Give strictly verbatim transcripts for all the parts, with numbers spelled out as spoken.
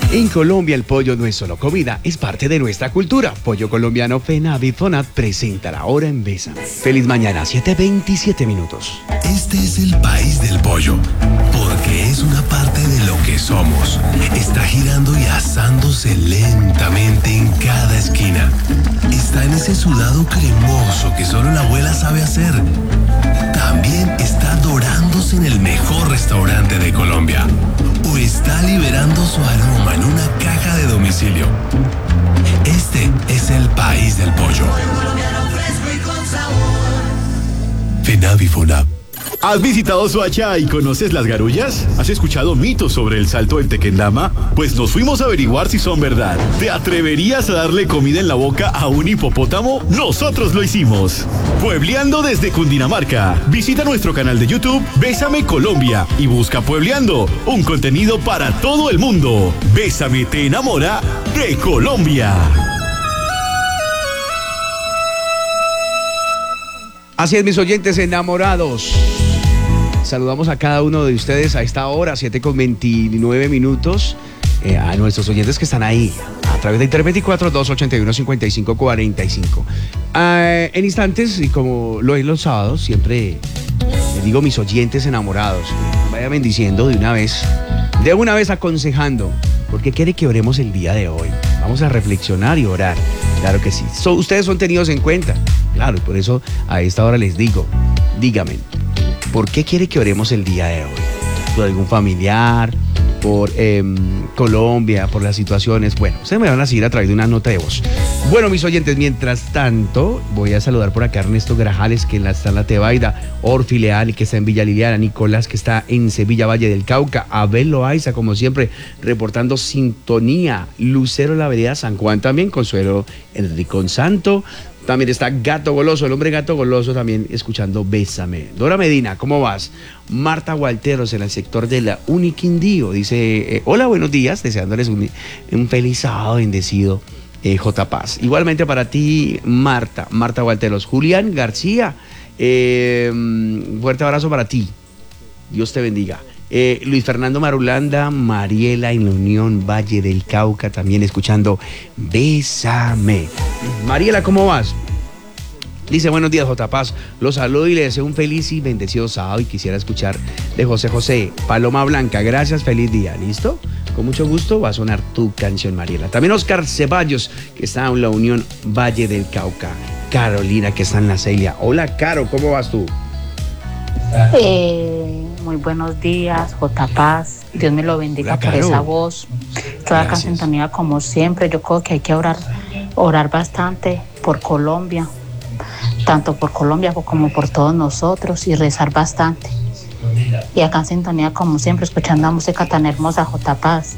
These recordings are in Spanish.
En Colombia el pollo no es solo comida, es parte de nuestra cultura. Pollo colombiano FENAVI FONAT presenta la hora en Bésame. Feliz mañana, siete veintisiete minutos. Este es el país del pollo, porque es una parte de lo que somos. Está girando y asándose lentamente en cada esquina. Está en ese sudado cremoso que solo la abuela sabe hacer. También está dorándose en el mejor restaurante de Colombia. O está liberando su aroma en una caja de domicilio. Este es el país del pollo. FENAVI FONAP. ¿Has visitado Soacha y conoces las garullas? ¿Has escuchado mitos sobre el salto del Tequendama? Pues nos fuimos a averiguar si son verdad. ¿Te atreverías a darle comida en la boca a un hipopótamo? Nosotros lo hicimos. Puebleando desde Cundinamarca. Visita nuestro canal de YouTube Bésame Colombia y busca Puebleando, un contenido para todo el mundo. Bésame te enamora de Colombia. Así es, mis oyentes enamorados. Saludamos a cada uno de ustedes a esta hora, siete con veintinueve minutos. Eh, a nuestros oyentes que están ahí a través de internet veinticuatro, dos ochenta y uno, cincuenta y cinco cuarenta y cinco. Eh, en instantes, y como lo es los sábados, siempre les digo mis oyentes enamorados, vayan bendiciendo de una vez, de una vez aconsejando, porque quiere que oremos el día de hoy. Vamos a reflexionar y orar, claro que sí. So, ustedes son tenidos en cuenta, claro, y por eso a esta hora les digo, dígame, ¿por qué quiere que oremos el día de hoy? ¿Por algún familiar? ¿Por eh, Colombia? ¿Por las situaciones? Bueno, ustedes me van a seguir a través de una nota de voz. Bueno, mis oyentes, mientras tanto, voy a saludar por acá a Ernesto Grajales, que está en la Tebaida, Orfi Leal, que está en Villa Liliana, Nicolás, que está en Sevilla, Valle del Cauca, Abel Loaiza, como siempre, reportando sintonía, Lucero La Vereda, San Juan también, Consuelo Enricón Santo. También está Gato Goloso, el hombre Gato Goloso también escuchando Bésame. Dora Medina, ¿cómo vas? Marta Gualteros en el sector de la Uniquindío dice, eh, hola, buenos días, deseándoles un, un feliz sábado bendecido, eh, J. Paz. Igualmente para ti, Marta, Marta Gualteros. Julián García, eh, fuerte abrazo para ti, Dios te bendiga. Eh, Luis Fernando Marulanda, Mariela en la Unión Valle del Cauca, también escuchando Bésame. Mariela, ¿cómo vas? Dice, buenos días, J. Paz. Los saludo y le deseo un feliz y bendecido sábado y quisiera escuchar de José José, Paloma Blanca. Gracias, feliz día. ¿Listo? Con mucho gusto va a sonar tu canción, Mariela. También Oscar Ceballos, que está en la Unión Valle del Cauca. Carolina, que está en la Celia. Hola, Caro, ¿cómo vas tú? Eh, muy buenos días, J. Paz. Dios me lo bendiga. Hola, por esa voz. Toda acá sintonía como siempre. Yo creo que hay que orar, orar bastante por Colombia, tanto por Colombia como por todos nosotros, y rezar bastante. Y acá en sintonía como siempre, escuchando la música tan hermosa, J. Paz.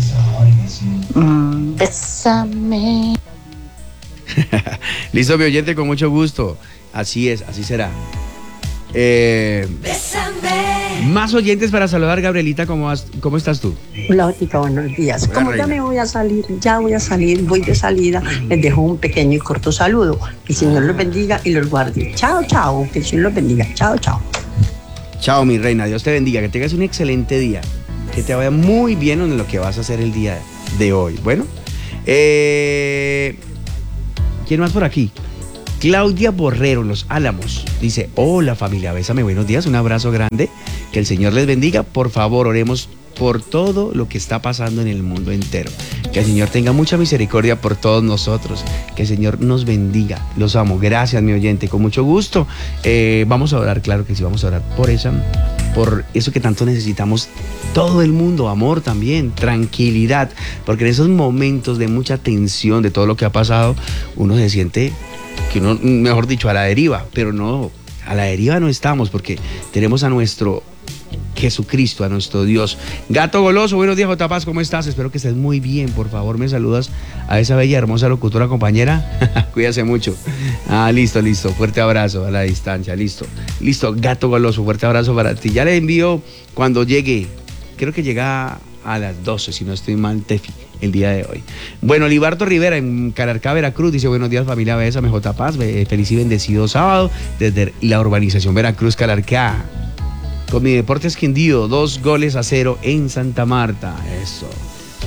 Mm, bésame. Listo, mi oyente, con mucho gusto. Así es, así será. Eh, más oyentes para saludar. Gabrielita, ¿cómo, vas, cómo estás tú? Hola, Otica, buenos días. Hola, como reina. Ya me voy a salir, ya voy a salir, voy de salida, les dejo un pequeño y corto saludo. Que el Señor los bendiga y los guarde. Chao, chao, que el Señor los bendiga. Chao, chao. Chao, mi reina, Dios te bendiga, que tengas un excelente día, que te vaya muy bien en lo que vas a hacer el día de hoy. Bueno, eh, ¿quién más por aquí? Claudia Borrero, Los Álamos, dice, hola familia, bésame, buenos días, un abrazo grande, que el Señor les bendiga, por favor, oremos por todo lo que está pasando en el mundo entero, que el Señor tenga mucha misericordia por todos nosotros, que el Señor nos bendiga, los amo, gracias mi oyente, con mucho gusto, eh, vamos a orar, claro que sí, vamos a orar por esa, por eso que tanto necesitamos todo el mundo, amor también, tranquilidad, porque en esos momentos de mucha tensión de todo lo que ha pasado, uno se siente que uno, mejor dicho, a la deriva, pero no, a la deriva no estamos porque tenemos a nuestro Jesucristo, a nuestro Dios. Gato Goloso, buenos días, J. Paz, ¿cómo estás? Espero que estés muy bien, por favor me saludas a esa bella, hermosa locutora compañera, cuídase mucho. Ah, listo, listo, fuerte abrazo a la distancia, listo, listo, Gato Goloso, fuerte abrazo para ti. Ya le envío cuando llegue, creo que llega a las doce, si no estoy mal, Tefi, el día de hoy. Bueno, Libardo Rivera en Calarcá, Veracruz, dice, buenos días familia Bésame, J. Paz, feliz y bendecido sábado desde la urbanización Veracruz, Calarcá. Con mi Deportes Quindío, dos goles a cero en Santa Marta. Eso.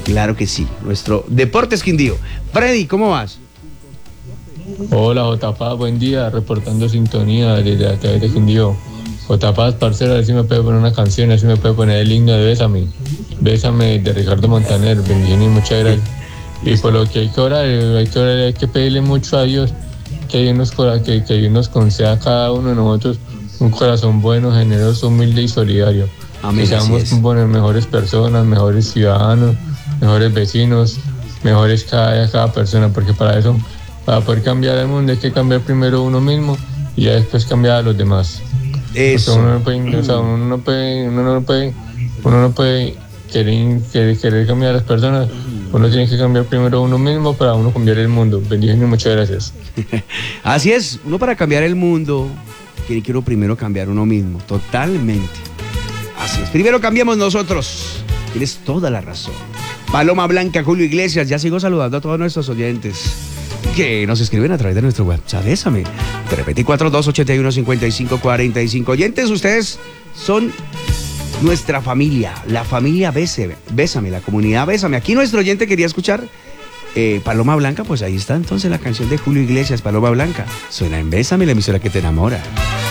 Claro que sí, nuestro Deportes Quindío. Freddy, ¿cómo vas? Hola, J. Paz, buen día, reportando sintonía desde la T V de Quindío. J. Paz, parcero, a ver si me puede poner una canción, a ver si me puede poner el himno de Bésame. Bésame de Ricardo Montaner, bendiciones y muchas gracias. Y por lo que hay que orar, hay que orar, hay que pedirle mucho a Dios, que Dios nos, que, que Dios nos conceda a cada uno de nosotros un corazón bueno, generoso, humilde y solidario. Amén, que seamos bueno, mejores personas, mejores ciudadanos, mejores vecinos, mejores cada, cada persona, porque para eso, para poder cambiar el mundo hay que cambiar primero uno mismo y ya después cambiar a los demás. Eso. Uno no puede, o sea, uno no puede, uno no puede, uno no puede querer, querer, querer cambiar a las personas. Uno tiene que cambiar primero uno mismo para uno cambiar el mundo. Bendiciones y muchas gracias. Así es, uno para cambiar el mundo tiene que uno primero cambiar uno mismo, totalmente. Así es, primero cambiamos nosotros. Tienes toda la razón. Paloma Blanca, Julio Iglesias, ya sigo saludando a todos nuestros oyentes que nos escriben a través de nuestro WhatsApp. Bésame. Te repetí cuatro dos ocho uno cinco cinco cuatro cinco. Oyentes, ustedes son nuestra familia, la familia Bésame, Bésame, la comunidad Bésame. Aquí nuestro oyente quería escuchar eh, Paloma Blanca, pues ahí está entonces la canción de Julio Iglesias, Paloma Blanca. Suena en Bésame, la emisora que te enamora.